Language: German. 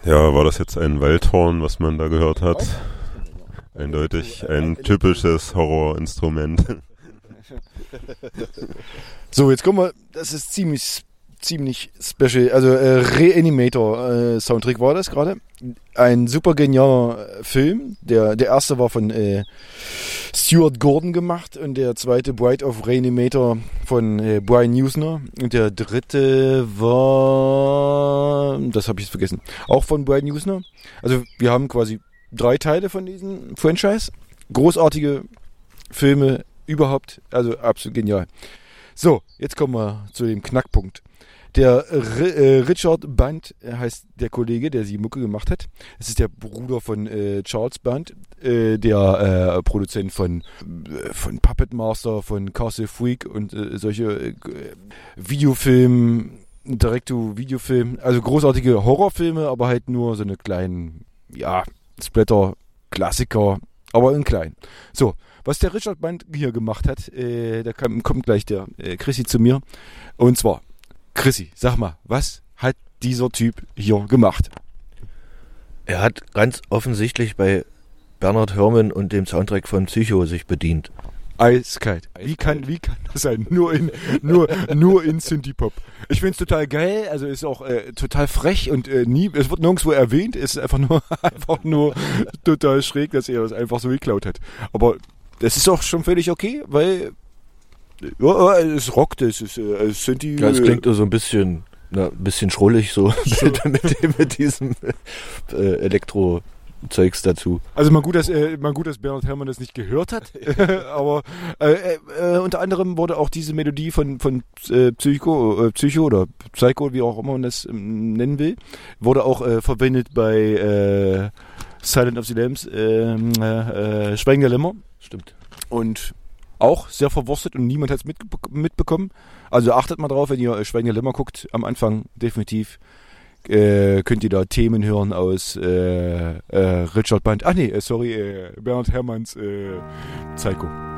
Ja, war das jetzt ein Waldhorn, was man da gehört hat? Eindeutig ein typisches Horrorinstrument. So, jetzt kommen wir, das ist ziemlich special, also Reanimator Soundtrack war das gerade. Ein super genialer Film. Der erste war von Stuart Gordon gemacht und der zweite Bride of Reanimator von Brian Usner. Und der dritte war, das habe ich jetzt vergessen, auch von Brian Usner. Also wir haben quasi 3 Teile von diesem Franchise. Großartige Filme überhaupt, also absolut genial. So, jetzt kommen wir zu dem Knackpunkt. Der Richard Band heißt der Kollege, der die Mucke gemacht hat. Das ist der Bruder von Charles Band, der Produzent von Puppet Master, von Castle Freak und solche Videofilm, Direct-to-Videofilm. Also großartige Horrorfilme, aber halt nur so eine kleinen, ja, Splatter-Klassiker, aber in klein. So, was der Richard Band hier gemacht hat, da kommt gleich der Chrissy zu mir. Und zwar, Chrissy, sag mal, was hat dieser Typ hier gemacht? Er hat ganz offensichtlich bei Bernhard Herrmann und dem Soundtrack von Psycho sich bedient. Eiskalt. Wie kann das sein? Nur in Synthie-Pop. Ich find's total geil, also ist auch total frech und es wird nirgendwo erwähnt, ist einfach nur total schräg, dass er das einfach so geklaut hat. Aber das ist auch schon völlig okay, weil ja, es rockt, es ist Synthie. Ja, es klingt so ein bisschen schrullig so mit diesem Elektro-Zeugs dazu. Also mal gut, dass Bernhard Herrmann das nicht gehört hat, aber unter anderem wurde auch diese Melodie von Psycho oder Psycho, wie auch immer man das nennen will, wurde auch verwendet bei Silence of the Lambs, Schweigen der Lämmer. Stimmt. Und auch sehr verwurstet und niemand hat es mitbekommen. Also achtet mal drauf, wenn ihr Schweigen der Lämmer guckt, am Anfang definitiv könnt ihr da Themen hören aus Richard Band. Bernhard Herrmanns Psycho.